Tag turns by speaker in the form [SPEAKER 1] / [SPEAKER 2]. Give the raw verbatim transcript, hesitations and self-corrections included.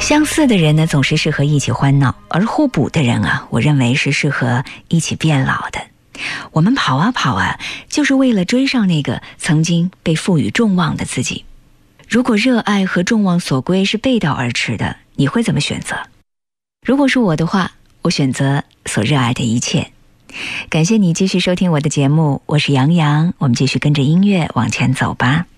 [SPEAKER 1] 相似的人呢，总是适合一起欢闹，而互补的人啊，我认为是适合一起变老的。我们跑啊跑啊，就是为了追上那个曾经被赋予众望的自己。如果热爱和众望所归是背道而驰的，你会怎么选择？如果是我的话，我选择所热爱的一切。感谢你继续收听我的节目，我是杨洋，我们继续跟着音乐往前走吧。